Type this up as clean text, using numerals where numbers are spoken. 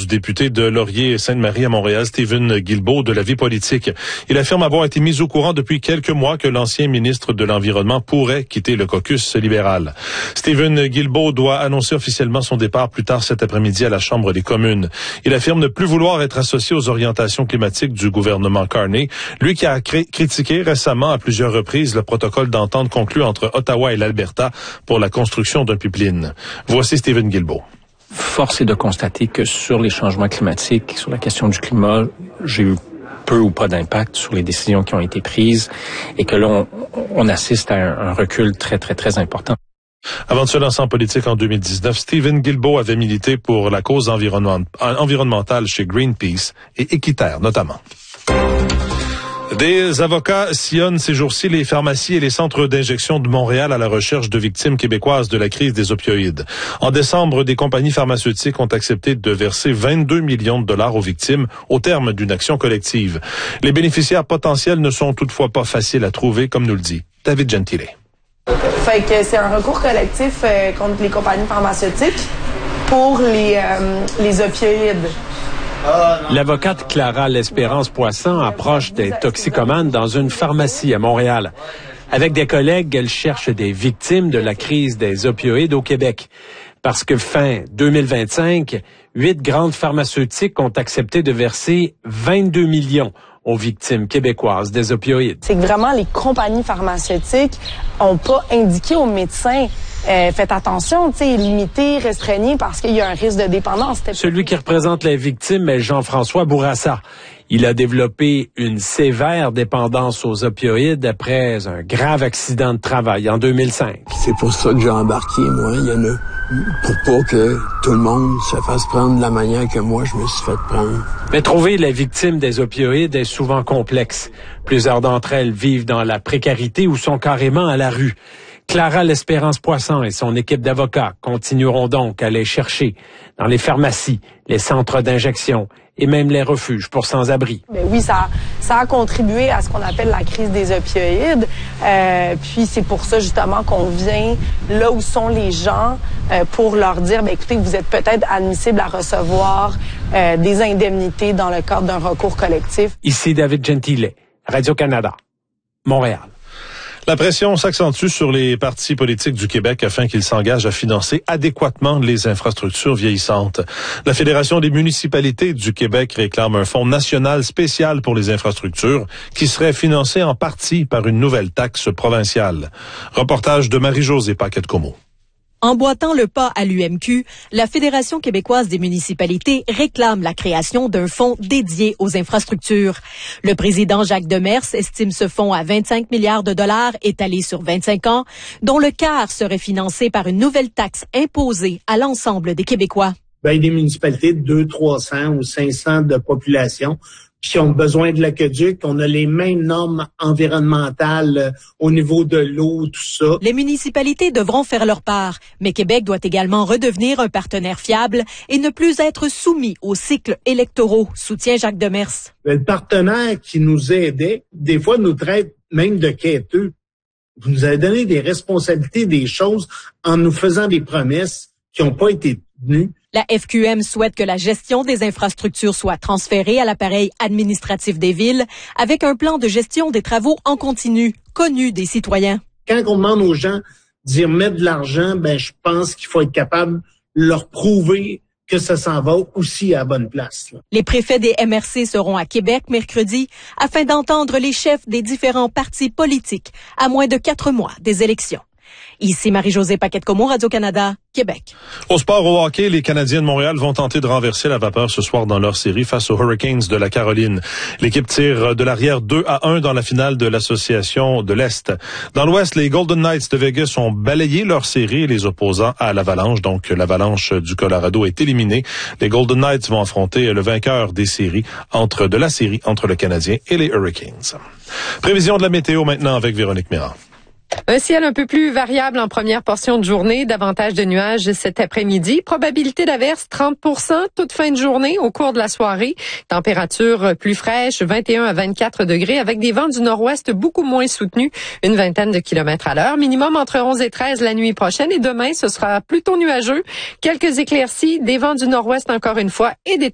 du député de Laurier-Sainte-Marie à Montréal, Stephen Guilbeault, de la vie politique. Il affirme avoir été mis au courant depuis quelques mois que l'ancien ministre de l'Environnement pourrait quitter le caucus libéral. Stephen Guilbeault doit annoncer officiellement son départ plus tard cet après-midi à la Chambre des communes. Il affirme ne plus vouloir être associé aux orientations climatiques du gouvernement Carney, lui qui a critiqué récemment à plusieurs reprises le protocole d'entente conclu entre Ottawa et l'Alberta pour la construction d'un pipeline. Voici Stephen Guilbeault. Force est de constater que sur les changements climatiques, sur la question du climat, j'ai eu peu ou pas d'impact sur les décisions qui ont été prises et que là, on assiste à un recul très, très, très important. Avant de se lancer en politique en 2019, Stephen Guilbeault avait milité pour la cause environnementale chez Greenpeace et Équiterre notamment. Des avocats sillonnent ces jours-ci les pharmacies et les centres d'injection de Montréal à la recherche de victimes québécoises de la crise des opioïdes. En décembre, des compagnies pharmaceutiques ont accepté de verser 22 millions de dollars aux victimes au terme d'une action collective. Les bénéficiaires potentiels ne sont toutefois pas faciles à trouver, comme nous le dit David Gentile. Fait que c'est un recours collectif contre les compagnies pharmaceutiques pour les opioïdes. L'avocate Clara L'Espérance-Poisson approche des toxicomanes dans une pharmacie à Montréal. Avec des collègues, elle cherche des victimes de la crise des opioïdes au Québec. Parce que fin 2025, 8 grandes pharmaceutiques ont accepté de verser 22 millions aux victimes québécoises des opioïdes. C'est que vraiment les compagnies pharmaceutiques ont pas indiqué aux médecins faites attention, limitez, restreignez parce qu'il y a un risque de dépendance. Celui qui représente les victimes est Jean-François Bourassa. Il a développé une sévère dépendance aux opioïdes après un grave accident de travail en 2005. C'est pour ça que j'ai embarqué, moi. Il y en a pour pas que tout le monde se fasse prendre de la manière que moi, je me suis fait prendre. Mais trouver les victimes des opioïdes est souvent complexe. Plusieurs d'entre elles vivent dans la précarité ou sont carrément à la rue. Clara L'Espérance-Poisson et son équipe d'avocats continueront donc à les chercher dans les pharmacies, les centres d'injection et même les refuges pour sans-abri. Ben oui, ça a contribué à ce qu'on appelle la crise des opioïdes. Puis c'est pour ça justement qu'on vient là où sont les gens pour leur dire, ben écoutez, vous êtes peut-être admissible à recevoir des indemnités dans le cadre d'un recours collectif. Ici David Gentile, Radio-Canada, Montréal. La pression s'accentue sur les partis politiques du Québec afin qu'ils s'engagent à financer adéquatement les infrastructures vieillissantes. La Fédération des municipalités du Québec réclame un fonds national spécial pour les infrastructures qui serait financé en partie par une nouvelle taxe provinciale. Reportage de Marie-Josée Paquette-Comeau. Emboîtant le pas à l'UMQ, la Fédération québécoise des municipalités réclame la création d'un fonds dédié aux infrastructures. Le président Jacques Demers estime ce fonds à 25 milliards de dollars étalé sur 25 ans, dont le quart serait financé par une nouvelle taxe imposée à l'ensemble des Québécois. Des municipalités de 200, 300 ou 500 de population qui ont besoin de l'aqueduc. On a les mêmes normes environnementales au niveau de l'eau, tout ça. Les municipalités devront faire leur part, mais Québec doit également redevenir un partenaire fiable et ne plus être soumis aux cycles électoraux, soutient Jacques Demers. Le partenaire qui nous aidait, des fois nous traite même de quêteux. Vous nous avez donné des responsabilités, des choses en nous faisant des promesses qui n'ont pas été tenues. La FQM souhaite que la gestion des infrastructures soit transférée à l'appareil administratif des villes avec un plan de gestion des travaux en continu, connu des citoyens. Quand on demande aux gens d'y remettre de l'argent, je pense qu'il faut être capable de leur prouver que ça s'en va aussi à la bonne place. Les préfets des MRC seront à Québec mercredi afin d'entendre les chefs des différents partis politiques à moins de 4 mois des élections. Ici Marie-Josée Paquette-Comeau, Radio-Canada, Québec. Au sport, au hockey, les Canadiens de Montréal vont tenter de renverser la vapeur ce soir dans leur série face aux Hurricanes de la Caroline. L'équipe tire de l'arrière 2-1 dans la finale de l'Association de l'Est. Dans l'Ouest, les Golden Knights de Vegas ont balayé leur série et les opposants à l'Avalanche. Donc, l'Avalanche du Colorado est éliminée. Les Golden Knights vont affronter le vainqueur des séries entre le Canadien et les Hurricanes. Prévision de la météo maintenant avec Véronique Méran. Un ciel un peu plus variable en première portion de journée, davantage de nuages cet après-midi. Probabilité d'averse 30%, toute fin de journée au cours de la soirée. Température plus fraîche, 21 à 24 degrés, avec des vents du nord-ouest beaucoup moins soutenus, une vingtaine de kilomètres à l'heure. Minimum entre 11 et 13 la nuit prochaine et demain, ce sera plutôt nuageux. Quelques éclaircies, des vents du nord-ouest encore une fois et des